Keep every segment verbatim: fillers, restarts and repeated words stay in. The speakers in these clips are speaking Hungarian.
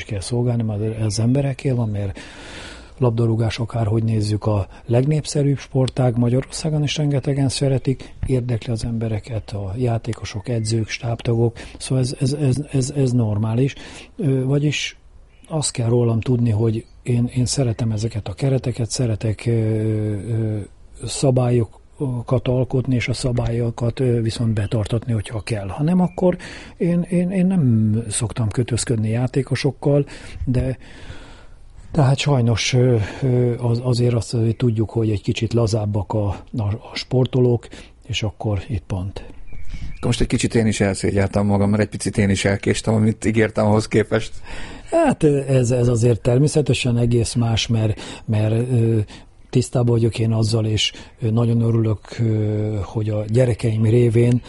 kell szolgálni, mert ez embereké van, mert labdarúgás, akárhogy nézzük, a legnépszerűbb sportág Magyarországon, is rengetegen szeretik, érdekli az embereket, a játékosok, edzők, stábtagok, szóval ez, ez, ez, ez, ez normális. Vagyis azt kell rólam tudni, hogy én, én szeretem ezeket a kereteket, szeretek ö, ö, szabályokat alkotni, és a szabályokat viszont betartatni, hogyha kell. Ha nem, akkor én, én, én nem szoktam kötözködni játékosokkal, de tehát sajnos az, azért azt azért tudjuk, hogy egy kicsit lazábbak a, a, a sportolók, és akkor itt pont. Most egy kicsit én is elszégyeltem magam, mert egy picit én is elkéstem, amit ígértem ahhoz képest. Hát ez, ez azért természetesen egész más, mert, mert tisztában vagyok én azzal, és nagyon örülök, hogy a gyerekeim révén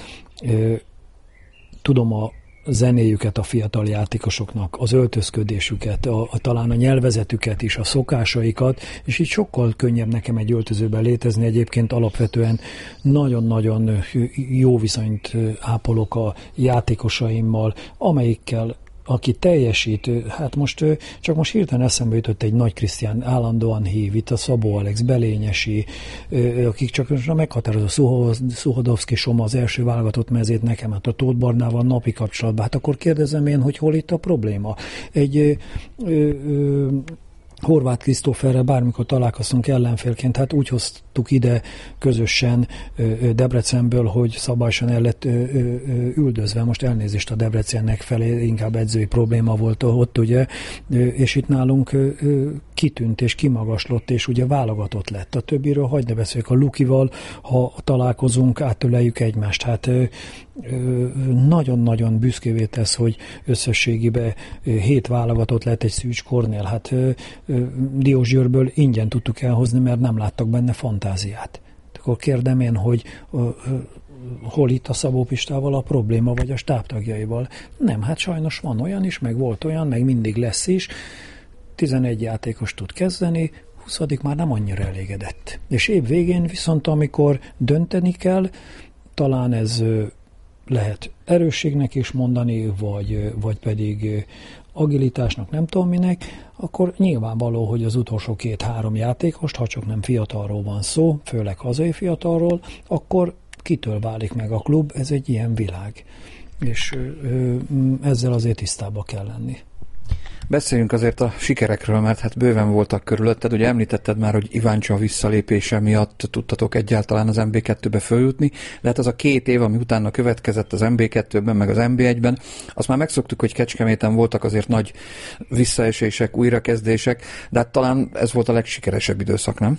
tudom a zenéjüket a fiatal játékosoknak, az öltözködésüket, a, a, talán a nyelvezetüket is, a szokásaikat, és így sokkal könnyebb nekem egy öltözőben létezni. Egyébként alapvetően nagyon-nagyon jó viszonyt ápolok a játékosaimmal, amelyikkel aki teljesít, hát most csak most hirtelen eszembe jutott egy Nagy Krisztián, állandóan hív, itt a Szabó Alex, Belényesi, akik csak meghatározó, Szuhodovszki Soma az első válogatott mezét nekem, hát a Tóth Barnával napi kapcsolatban. Hát akkor kérdezem én, hogy hol itt a probléma? Egy ö, ö, Horváth Krisztóferrel bármikor találkoztunk ellenfélként, hát úgy hoztuk ide közösen Debrecenből, hogy szabályosan el lett üldözve. Most elnézést a Debrecennek felé, inkább edzői probléma volt ott, ugye, és itt nálunk kitűnt és kimagaslott, és ugye válogatott lett. A többiről hagyd ne beszéljük, a Lukival, ha találkozunk, átöleljük egymást. Hát nagyon-nagyon büszkévé tesz, hogy összességében hét válogatott lett egy Szűcs Kornél. Hát Diósgyőrből ingyen tudtuk elhozni, mert nem láttak benne fantáziát. Akkor kérdem én, hogy hol itt a Szabó Pistával a probléma, vagy a stábtagjaival? Nem, hát sajnos van olyan is, meg volt olyan, meg mindig lesz is. tizenegy játékos tud kezdeni, huszadik már nem annyira elégedett. És év végén viszont, amikor dönteni kell, talán ez lehet erősségnek is mondani, vagy, vagy pedig agilitásnak, nem tudom minek, akkor nyilvánvaló, hogy az utolsó két-három játékost, ha csak nem fiatalról van szó, főleg hazai fiatalról, akkor kitől válik meg a klub, ez egy ilyen világ. És ö, ezzel azért tisztába kell lenni. Beszéljünk azért a sikerekről, mert hát bőven voltak körülötted. Ugye említetted már, hogy Iváncsa visszalépése miatt tudtatok egyáltalán az em bé kettőbe följutni, de hát az a két év, ami utána következett az em bé kettőben, meg az em bé egyben, azt már megszoktuk, hogy Kecskeméten voltak azért nagy visszaesések, újrakezdések, de hát talán ez volt a legsikeresebb időszak, nem?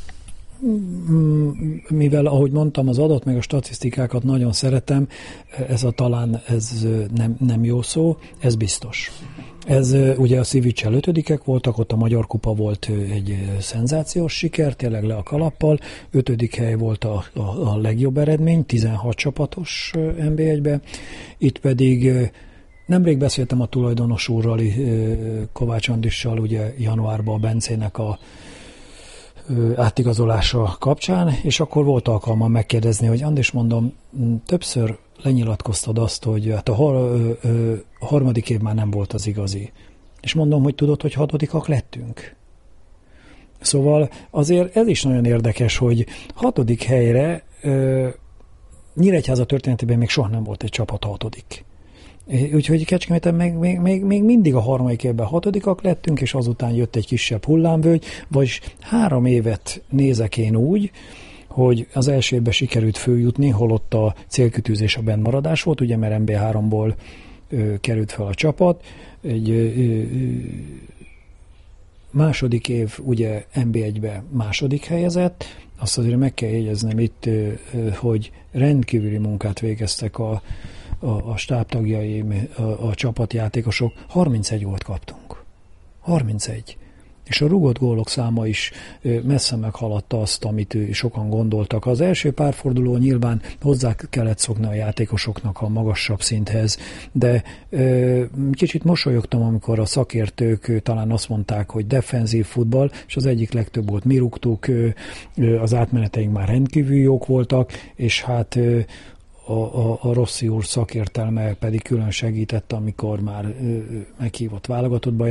Mivel, ahogy mondtam, az adat meg a statisztikákat nagyon szeretem, ez a talán ez nem, nem jó szó, ez biztos. Ez ugye a Szivicsel ötödikek voltak, ott a Magyar Kupa volt egy szenzációs siker, tényleg le a kalappal, ötödik hely volt a, a, a legjobb eredmény, tizenhat csapatos em bé egybe, itt pedig nemrég beszéltem a tulajdonos úrral, Kovács Andrissal, ugye januárban a Bencének a átigazolása kapcsán, és akkor volt alkalmam megkérdezni, hogy Andris, mondom, többször lenyilatkoztad azt, hogy hát a, har, a harmadik év már nem volt az igazi. És mondom, hogy tudod, hogy hatodikak lettünk. Szóval azért ez is nagyon érdekes, hogy hatodik helyre Nyíregyháza történetében még soha nem volt egy csapat hatodik. Úgyhogy Kecskeméten még, még, még, még mindig a harmadik évben hatodikak lettünk, és azután jött egy kisebb hullámvölgy, vagyis három évet nézek én úgy, hogy az első évben sikerült följutni, holott a célkütőzés a bennmaradás volt, ugye mert em bé háromból ö, került fel a csapat. Egy ö, ö, második év ugye em bé egyben második helyezett, azt azért meg kell jegyeznem itt, ö, ö, hogy rendkívüli munkát végeztek a a, a stábtagjaim, a, a csapatjátékosok, harmincegy gólt kaptunk. harmincegy. És a rúgott gólok száma is messze meghaladta azt, amit sokan gondoltak. Az első párforduló nyilván hozzá kellett szokni a játékosoknak a magasabb szinthez, de ö, kicsit mosolyogtam, amikor a szakértők talán azt mondták, hogy defenzív futball, és az egyik legtöbb volt mi rúgtuk, az átmeneteink már rendkívül jók voltak, és hát ö, a, a, a Rossi úr szakértelme pedig külön segített, amikor már meghívott válogatottba